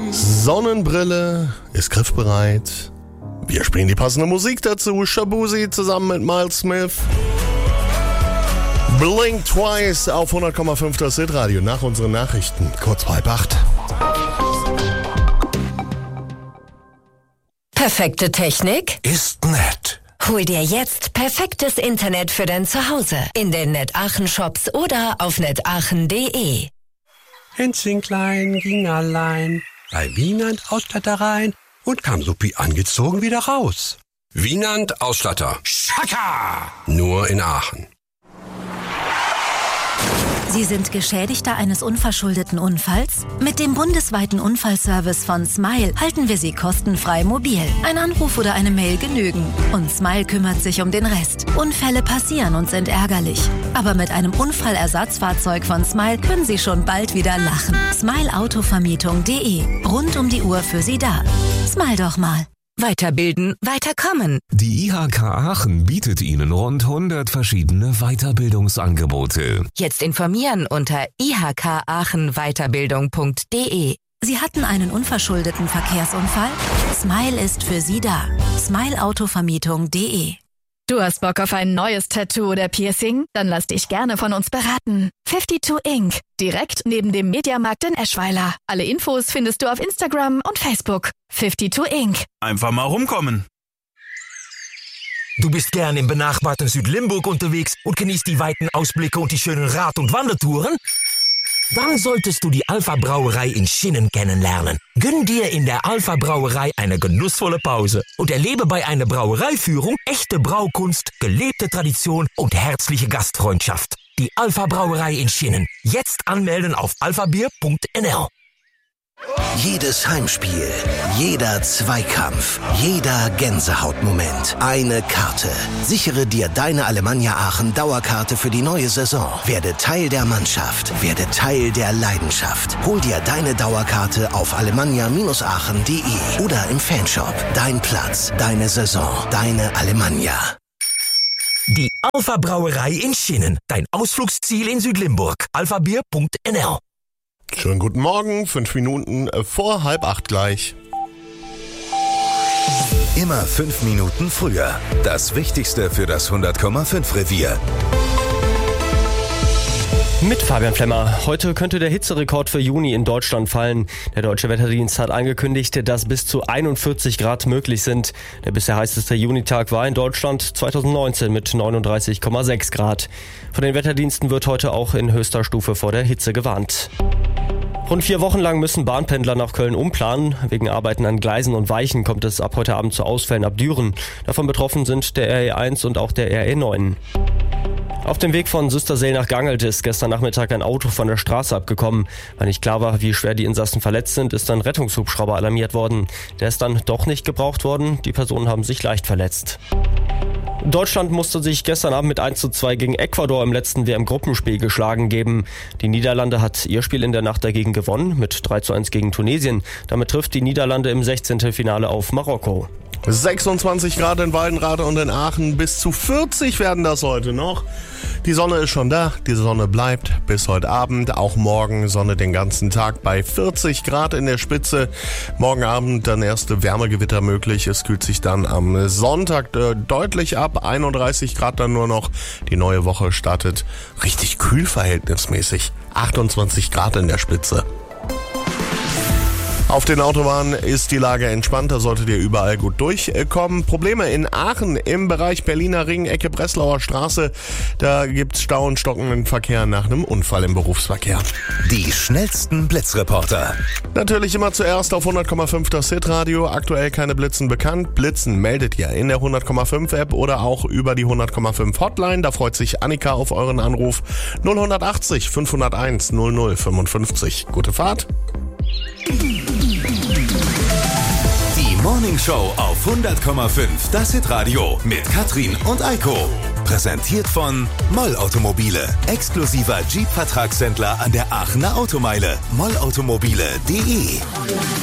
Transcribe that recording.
Sonnenbrille ist griffbereit. Wir spielen die passende Musik dazu. Shabuzi zusammen mit Miles Smith. Blink Twice auf 100,5 das Hitradio nach unseren Nachrichten. Kurz vor 7:30. Perfekte Technik Ist nett. Hol dir jetzt perfektes Internet für dein Zuhause in den NetAchen-Shops oder auf netachen.de. Hänschen klein ging allein bei Wienand Ausstatter rein und kam supi angezogen wieder raus. Wienand Ausstatter. Schaka! Nur in Aachen. Sie sind Geschädigter eines unverschuldeten Unfalls? Mit dem bundesweiten Unfallservice von Smile halten wir Sie kostenfrei mobil. Ein Anruf oder eine Mail genügen. Und Smile kümmert sich um den Rest. Unfälle passieren und sind ärgerlich. Aber mit einem Unfallersatzfahrzeug von Smile können Sie schon bald wieder lachen. Smileautovermietung.de. Rund um die Uhr für Sie da. Smile doch mal. Weiterbilden, weiterkommen. Die IHK Aachen bietet Ihnen rund 100 verschiedene Weiterbildungsangebote. Jetzt informieren unter ihkachenweiterbildung.de. Sie hatten einen unverschuldeten Verkehrsunfall? Smile ist für Sie da. Smileautovermietung.de. Du hast Bock auf ein neues Tattoo oder Piercing? Dann lass dich gerne von uns beraten. 52 Ink. Direkt neben dem Mediamarkt in Eschweiler. Alle Infos findest du auf Instagram und Facebook. 52 Ink. Einfach mal rumkommen. Du bist gern im benachbarten Südlimburg unterwegs und genießt die weiten Ausblicke und die schönen Rad- und Wandertouren? Dann solltest du die Alpha Brauerei in Schinnen kennenlernen. Gönn dir in der Alpha Brauerei eine genussvolle Pause und erlebe bei einer Brauereiführung echte Braukunst, gelebte Tradition und herzliche Gastfreundschaft. Die Alpha Brauerei in Schinnen. Jetzt anmelden auf alphabier.nl. Jedes Heimspiel, jeder Zweikampf, jeder Gänsehautmoment. Eine Karte. Sichere dir deine Alemannia Aachen Dauerkarte für die neue Saison. Werde Teil der Mannschaft. Werde Teil der Leidenschaft. Hol dir deine Dauerkarte auf alemannia-aachen.de oder im Fanshop. Dein Platz, deine Saison, deine Alemannia. Die Alpha Brauerei in Schinnen. Dein Ausflugsziel in Südlimburg. alphabier.nl. Schönen guten Morgen, 5 Minuten vor 7:30 gleich. Immer 5 Minuten früher. Das Wichtigste für das 100,5 Revier. Mit Fabian Flemmer. Heute könnte der Hitzerekord für Juni in Deutschland fallen. Der Deutsche Wetterdienst hat angekündigt, dass bis zu 41 Grad möglich sind. Der bisher heißeste Junitag war in Deutschland 2019 mit 39,6 Grad. Von den Wetterdiensten wird heute auch in höchster Stufe vor der Hitze gewarnt. Rund 4 Wochen lang müssen Bahnpendler nach Köln umplanen. Wegen Arbeiten an Gleisen und Weichen kommt es ab heute Abend zu Ausfällen ab Düren. Davon betroffen sind der RE1 und auch der RE9. Auf dem Weg von Süstersee nach Gangelt ist gestern Nachmittag ein Auto von der Straße abgekommen. Weil nicht klar war, wie schwer die Insassen verletzt sind, ist ein Rettungshubschrauber alarmiert worden. Der ist dann doch nicht gebraucht worden. Die Personen haben sich leicht verletzt. Deutschland musste sich gestern Abend mit 1:2 gegen Ecuador im letzten WM-Gruppenspiel geschlagen geben. Die Niederlande hat ihr Spiel in der Nacht dagegen gewonnen, mit 3:1 gegen Tunesien. Damit trifft die Niederlande im 16. Finale auf Marokko. 26 Grad in Waldenrade und in Aachen, bis zu 40 werden das heute noch. Die Sonne ist schon da, die Sonne bleibt bis heute Abend, auch morgen Sonne den ganzen Tag bei 40 Grad in der Spitze. Morgen Abend dann erste Wärmegewitter möglich, es kühlt sich dann am Sonntag deutlich ab, 31 Grad dann nur noch. Die neue Woche startet richtig kühl verhältnismäßig, 28 Grad in der Spitze. Auf den Autobahnen ist die Lage entspannt, da solltet ihr überall gut durchkommen. Probleme in Aachen im Bereich Berliner Ring, Ecke Breslauer Straße. Da gibt's Stau und stockenden Verkehr nach einem Unfall im Berufsverkehr. Die schnellsten Blitzreporter. Natürlich immer zuerst auf 100,5 das Hitradio. Aktuell keine Blitzen bekannt. Blitzen meldet ihr in der 100,5 App oder auch über die 100,5 Hotline. Da freut sich Annika auf euren Anruf. 0180 501 0055. Gute Fahrt. Die Morning Show auf 100,5 das Hitradio mit Katrin und Eiko. Präsentiert von Moll Automobile. Exklusiver Jeep-Vertragshändler an der Aachener Automeile. mollautomobile.de